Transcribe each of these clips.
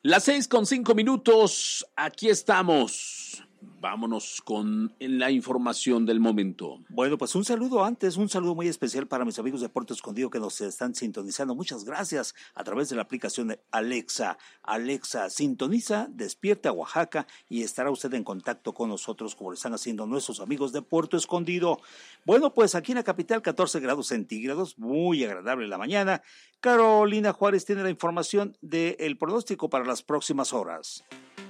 Las 6:05, aquí estamos. Vámonos con la información del momento. Bueno, pues un saludo muy especial para mis amigos de Puerto Escondido que nos están sintonizando. Muchas gracias a través de la aplicación de Alexa. Alexa, sintoniza, despierta Oaxaca y estará usted en contacto con nosotros como lo están haciendo nuestros amigos de Puerto Escondido. Bueno, pues aquí en la capital 14 grados centígrados, muy agradable la mañana. Carolina Juárez tiene la información del pronóstico para las próximas horas.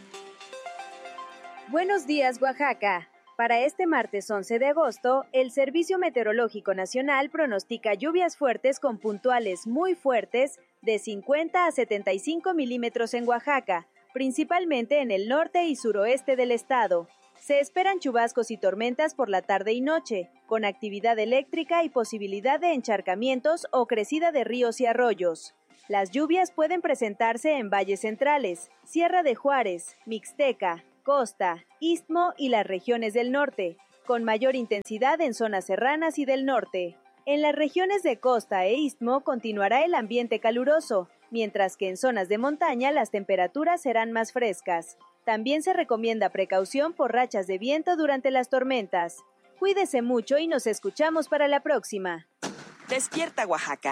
Buenos días, Oaxaca. Para este martes 11 de agosto, el Servicio Meteorológico Nacional pronostica lluvias fuertes con puntuales muy fuertes de 50 a 75 milímetros en Oaxaca, principalmente en el norte y suroeste del estado. Se esperan chubascos y tormentas por la tarde y noche, con actividad eléctrica y posibilidad de encharcamientos o crecida de ríos y arroyos. Las lluvias pueden presentarse en valles centrales, Sierra de Juárez, Mixteca, Costa, Istmo y las regiones del norte, con mayor intensidad en zonas serranas y del norte. En las regiones de Costa e Istmo continuará el ambiente caluroso, mientras que en zonas de montaña las temperaturas serán más frescas. También se recomienda precaución por rachas de viento durante las tormentas. Cuídese mucho y nos escuchamos para la próxima. Despierta Oaxaca.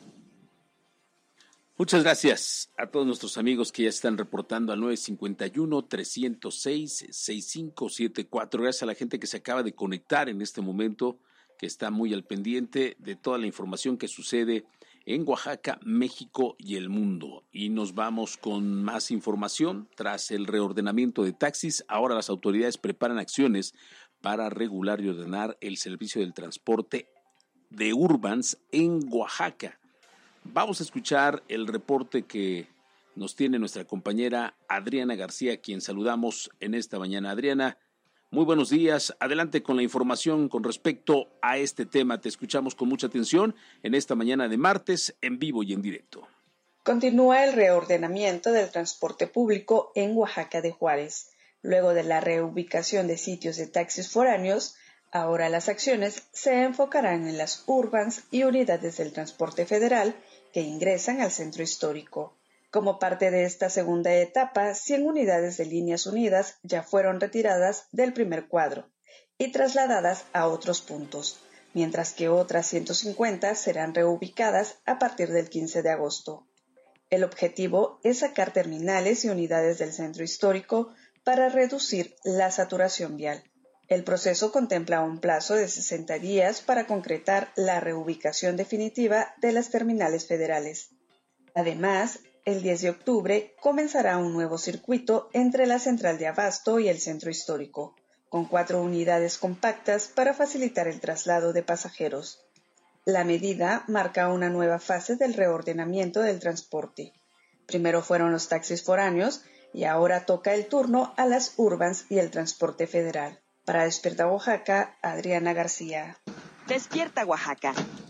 Muchas gracias a todos nuestros amigos que ya están reportando al 951-306-6574. Gracias a la gente que se acaba de conectar en este momento, que está muy al pendiente de toda la información que sucede en Oaxaca, México y el mundo. Y nos vamos con más información. Tras el reordenamiento de taxis, ahora las autoridades preparan acciones para regular y ordenar el servicio del transporte de Urbans en Oaxaca. Vamos a escuchar el reporte que nos tiene nuestra compañera Adriana García, quien saludamos en esta mañana. Adriana, muy buenos días. Adelante con la información con respecto a este tema. Te escuchamos con mucha atención en esta mañana de martes, en vivo y en directo. Continúa el reordenamiento del transporte público en Oaxaca de Juárez. Luego de la reubicación de sitios de taxis foráneos, ahora las acciones se enfocarán en las Urbans y unidades del transporte federal que ingresan al centro histórico. Como parte de esta segunda etapa, 100 unidades de Líneas Unidas ya fueron retiradas del primer cuadro y trasladadas a otros puntos, mientras que otras 150 serán reubicadas a partir del 15 de agosto. El objetivo es sacar terminales y unidades del centro histórico para reducir la saturación vial. El proceso contempla un plazo de 60 días para concretar la reubicación definitiva de las terminales federales. Además, el 10 de octubre comenzará un nuevo circuito entre la central de abasto y el centro histórico, con 4 unidades compactas para facilitar el traslado de pasajeros. La medida marca una nueva fase del reordenamiento del transporte. Primero fueron los taxis foráneos y ahora toca el turno a las Urbans y el transporte federal. Para Despierta Oaxaca, Adriana García. Despierta Oaxaca.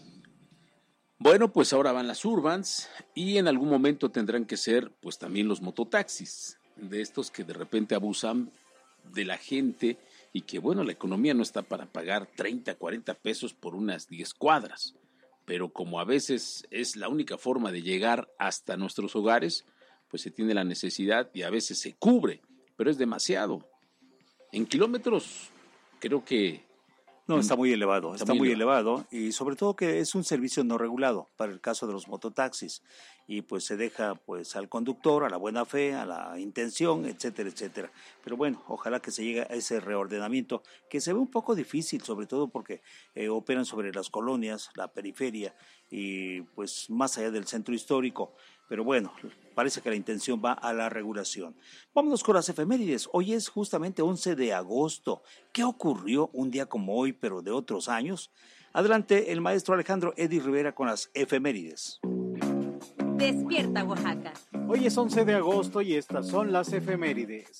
Bueno, pues ahora van las Urbans y en algún momento tendrán que ser pues también los mototaxis, de estos que de repente abusan de la gente y que bueno, la economía no está para pagar 30, 40 pesos por unas 10 cuadras, pero como a veces es la única forma de llegar hasta nuestros hogares, pues se tiene la necesidad y a veces se cubre, pero es demasiado. En kilómetros, creo que... No, está muy elevado, está muy elevado y sobre todo que es un servicio no regulado para el caso de los mototaxis y pues se deja pues al conductor, a la buena fe, a la intención, etcétera, etcétera. Pero bueno, ojalá que se llegue a ese reordenamiento que se ve un poco difícil, sobre todo porque operan sobre las colonias, la periferia y pues más allá del centro histórico. Pero bueno, parece que la intención va a la regulación. Vámonos con las efemérides. Hoy es justamente 11 de agosto. ¿Qué ocurrió un día como hoy, pero de otros años? Adelante, el maestro Alejandro Eddy Rivera con las efemérides. Despierta Oaxaca. Hoy es 11 de agosto y estas son las efemérides.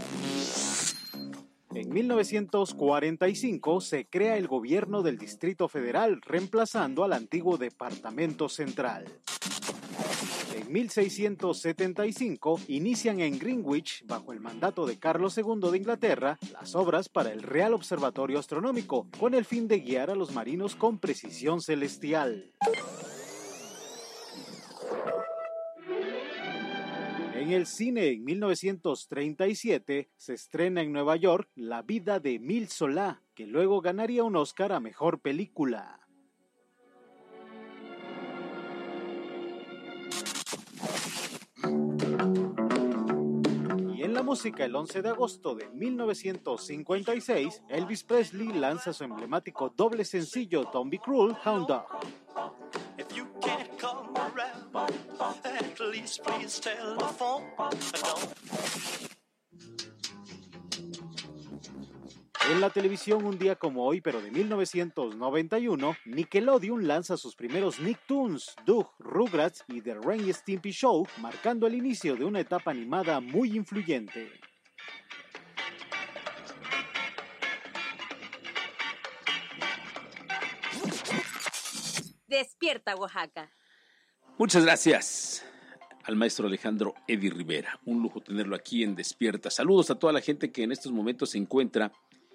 En 1945 se crea el gobierno del Distrito Federal, reemplazando al antiguo Departamento Central. En 1675 inician en Greenwich, bajo el mandato de Carlos II de Inglaterra, las obras para el Real Observatorio Astronómico, con el fin de guiar a los marinos con precisión celestial. En el cine, en 1937, se estrena en Nueva York La vida de Émile Zola, que luego ganaría un Oscar a Mejor Película. Y en la música, el 11 de agosto de 1956, Elvis Presley lanza su emblemático doble sencillo Don't Be Cruel, Hound Dog. En la televisión, un día como hoy, pero de 1991, Nickelodeon lanza sus primeros Nicktoons, Doug, Rugrats y The Ren y Stimpy Show, marcando el inicio de una etapa animada muy influyente. Despierta Oaxaca. Muchas gracias al maestro Alejandro Eddie Rivera. Un lujo tenerlo aquí en Despierta. Saludos a toda la gente que en estos momentos se encuentra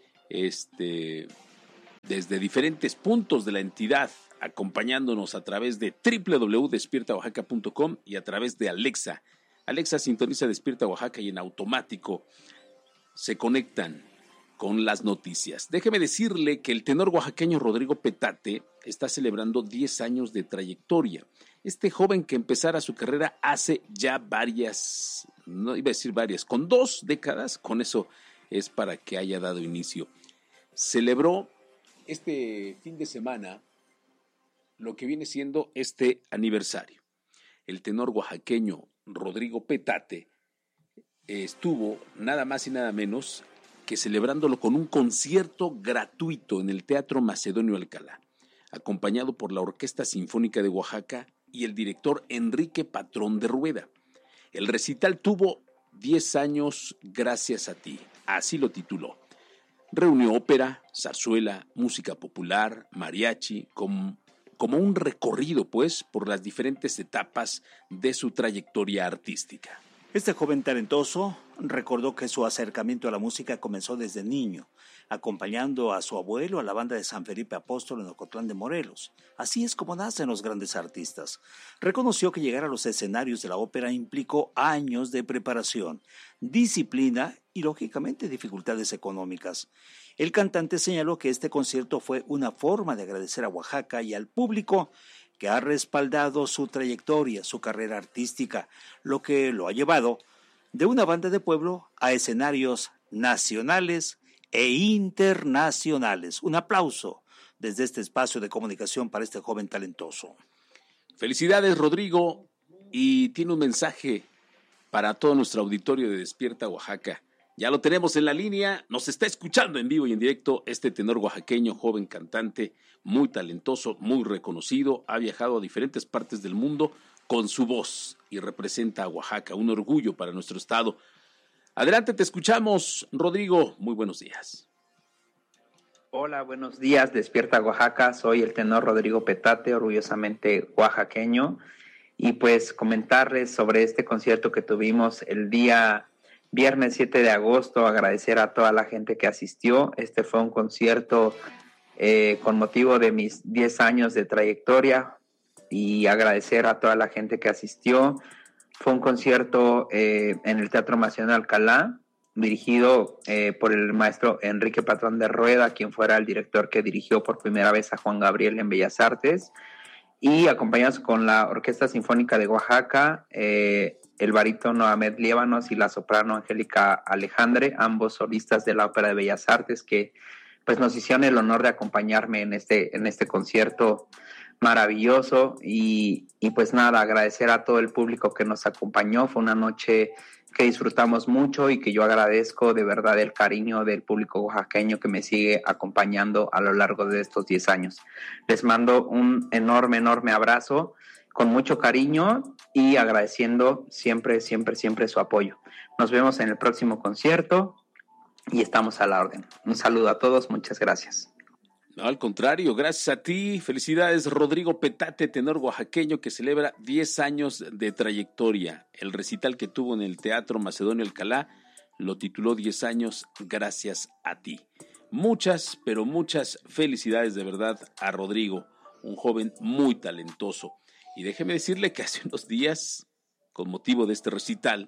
desde diferentes puntos de la entidad, acompañándonos a través de www.despiertaoaxaca.com y a través de Alexa. Alexa sintoniza Despierta Oaxaca y en automático se conectan con las noticias. Déjeme decirle que el tenor oaxaqueño Rodrigo Petate está celebrando 10 años de trayectoria. Este joven que empezara su carrera hace ya varias, no iba a decir varias, con 2 décadas, con eso es para que haya dado inicio. Celebró este fin de semana lo que viene siendo este aniversario. El tenor oaxaqueño Rodrigo Petate estuvo nada más y nada menos que celebrándolo con un concierto gratuito en el Teatro Macedonio Alcalá, acompañado por la Orquesta Sinfónica de Oaxaca y el director Enrique Patrón de Rueda. El recital tuvo 10 años gracias a ti, así lo tituló. Reunió ópera, zarzuela, música popular, mariachi, como un recorrido, pues, por las diferentes etapas de su trayectoria artística. Este joven talentoso recordó que su acercamiento a la música comenzó desde niño, acompañando a su abuelo a la banda de San Felipe Apóstol en Ocotlán de Morelos. Así es como nacen los grandes artistas. Reconoció que llegar a los escenarios de la ópera implicó años de preparación, disciplina y, lógicamente, dificultades económicas. El cantante señaló que este concierto fue una forma de agradecer a Oaxaca y al público que ha respaldado su trayectoria, su carrera artística, lo que lo ha llevado de una banda de pueblo a escenarios nacionales e internacionales. Un aplauso desde este espacio de comunicación para este joven talentoso. Felicidades, Rodrigo, y tiene un mensaje para todo nuestro auditorio de Despierta Oaxaca. Ya lo tenemos en la línea, nos está escuchando en vivo y en directo este tenor oaxaqueño, joven cantante, muy talentoso, muy reconocido, ha viajado a diferentes partes del mundo con su voz y representa a Oaxaca, un orgullo para nuestro estado. Adelante, te escuchamos, Rodrigo, muy buenos días. Hola, buenos días, Despierta Oaxaca, soy el tenor Rodrigo Petate, orgullosamente oaxaqueño, y pues comentarles sobre este concierto que tuvimos el día viernes 7 de agosto, agradecer a toda la gente que asistió. Este fue un concierto con motivo de mis 10 años de trayectoria y agradecer a toda la gente que asistió. Fue un concierto en el Teatro Macedonio Alcalá, dirigido por el maestro Enrique Patrón de Rueda, quien fuera el director que dirigió por primera vez a Juan Gabriel en Bellas Artes, y acompañados con la Orquesta Sinfónica de Oaxaca, el barítono Ahmed Líbanos y la soprano Angélica Alejandre, ambos solistas de la Ópera de Bellas Artes, que pues nos hicieron el honor de acompañarme en este concierto maravilloso. Y pues nada, agradecer a todo el público que nos acompañó. Fue una noche que disfrutamos mucho y que yo agradezco de verdad el cariño del público oaxaqueño que me sigue acompañando a lo largo de estos 10 años. Les mando un enorme abrazo con mucho cariño y agradeciendo siempre su apoyo. Nos vemos en el próximo concierto y estamos a la orden. Un saludo a todos, muchas gracias. No, al contrario, gracias a ti. Felicidades, Rodrigo Petate, tenor oaxaqueño que celebra 10 años de trayectoria. El recital que tuvo en el Teatro Macedonio Alcalá lo tituló 10 años gracias a ti. Muchas, pero muchas felicidades de verdad a Rodrigo, un joven muy talentoso. Y déjeme decirle que hace unos días, con motivo de este recital,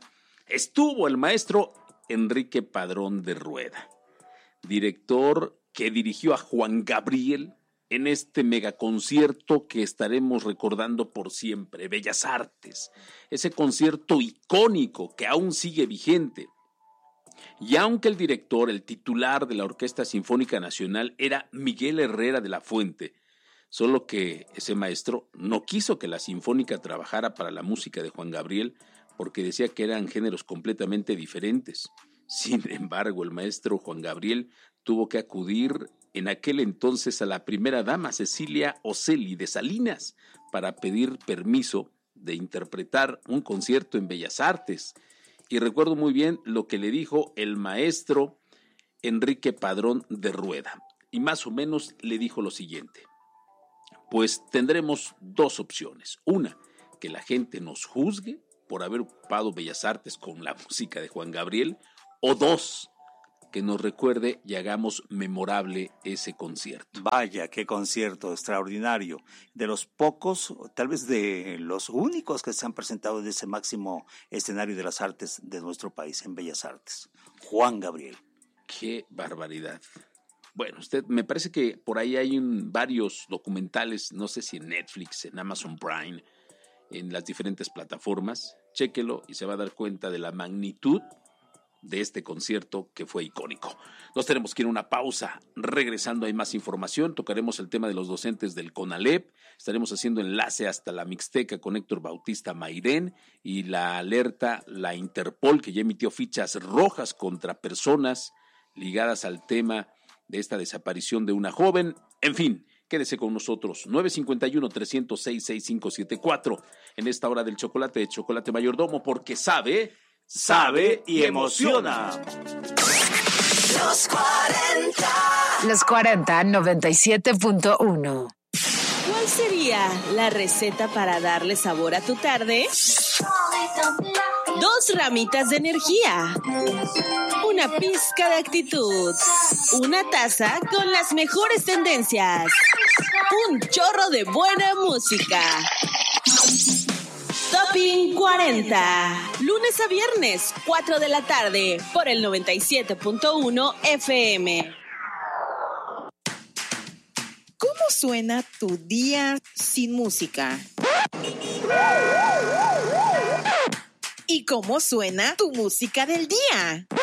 estuvo el maestro Enrique Padrón de Rueda, director que dirigió a Juan Gabriel en este megaconcierto que estaremos recordando por siempre, Bellas Artes, ese concierto icónico que aún sigue vigente. Y aunque el director, el titular de la Orquesta Sinfónica Nacional era Miguel Herrera de la Fuente, solo que ese maestro no quiso que la Sinfónica trabajara para la música de Juan Gabriel porque decía que eran géneros completamente diferentes. Sin embargo, el maestro Juan Gabriel tuvo que acudir en aquel entonces a la primera dama Cecilia Ocelli de Salinas para pedir permiso de interpretar un concierto en Bellas Artes. Y recuerdo muy bien lo que le dijo el maestro Enrique Padrón de Rueda. Y más o menos le dijo lo siguiente: pues tendremos dos opciones. Una, que la gente nos juzgue por haber ocupado Bellas Artes con la música de Juan Gabriel. O dos, que nos recuerde y hagamos memorable ese concierto. Vaya, qué concierto extraordinario. De los pocos, tal vez de los únicos que se han presentado en ese máximo escenario de las artes de nuestro país, en Bellas Artes. Juan Gabriel. ¡Qué barbaridad! Bueno, me parece que por ahí hay varios documentales, no sé si en Netflix, en Amazon Prime, en las diferentes plataformas. Chéquelo y se va a dar cuenta de la magnitud de este concierto que fue icónico. Nos tenemos que ir a una pausa. Regresando hay más información, tocaremos el tema de los docentes del CONALEP, estaremos haciendo enlace hasta la Mixteca con Héctor Bautista Mairén y la alerta, la Interpol, que ya emitió fichas rojas contra personas ligadas al tema de esta desaparición de una joven. En fin, quédese con nosotros, 951-306-6574, en esta hora del chocolate de Chocolate Mayordomo, porque sabe y emociona. Los 40 97.1. ¿Cuál sería la receta para darle sabor a tu tarde? 2 ramitas de energía, una pizca de actitud, una taza con las mejores tendencias, un chorro de buena música. Topping 40, lunes a viernes, 4 de la tarde, por el 97.1 FM. ¿Cómo suena tu día sin música? ¿Y cómo suena tu música del día?